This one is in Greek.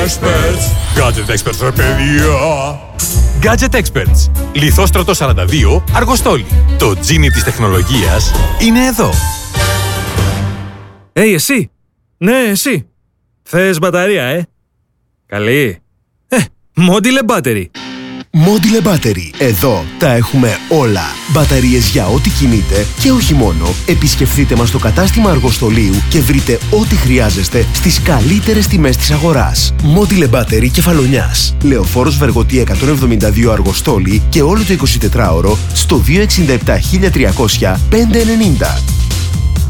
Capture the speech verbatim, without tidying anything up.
Experts. Gadget Experts, ρε παιδιά. Gadget Experts. Λιθόστρωτο σαράντα δύο, Αργοστόλη. Το τζίνι της τεχνολογίας είναι εδώ. Hey, εσύ! Ναι, εσύ! Θες μπαταρία, ε? Καλή! Ε, Modile Battery! Modile Battery. Εδώ τα έχουμε όλα. Μπαταρίες για ό,τι κινείτε και όχι μόνο. Επισκεφτείτε μας στο κατάστημα Αργοστολίου και βρείτε ό,τι χρειάζεστε στις καλύτερες τιμές της αγοράς. Modile Battery Κεφαλονιάς. Λεωφόρος Βεργοτή εκατόν εβδομήντα δύο Αργοστόλη και όλο το εικοσιτετράωρο στο δύο έξι επτά τρία μηδέν μηδέν πέντε εννιά μηδέν.